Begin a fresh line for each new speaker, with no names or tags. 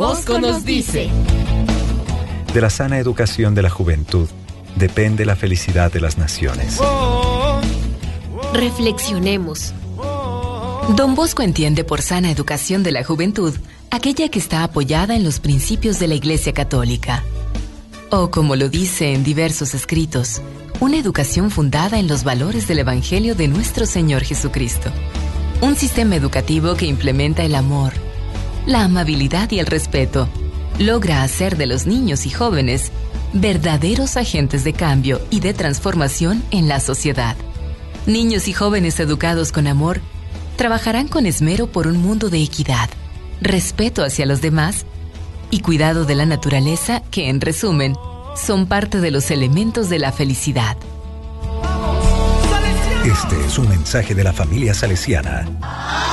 Bosco nos dice:
de la sana educación de la juventud depende la felicidad de las naciones.
Reflexionemos. Don Bosco entiende por sana educación de la juventud aquella que está apoyada en los principios de la Iglesia Católica. O, como lo dice en diversos escritos, una educación fundada en los valores del Evangelio de nuestro Señor Jesucristo. Un sistema educativo que implementa el amor, la amabilidad y el respeto. Logra hacer de los niños y jóvenes verdaderos agentes de cambio y de transformación en la sociedad. Niños y jóvenes educados con amor trabajarán con esmero por un mundo de equidad, respeto hacia los demás y cuidado de la naturaleza que, en resumen, son parte de los elementos de la felicidad.
Este es un mensaje de la familia salesiana.